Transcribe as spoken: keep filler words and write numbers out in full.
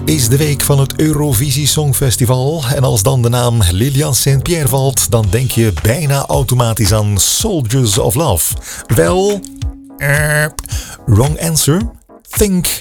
is de week van het Eurovisie Songfestival. En als dan de naam Lilian Saint-Pierre valt, dan denk je bijna automatisch aan Soldiers of Love. Wel, uh, wrong answer. Think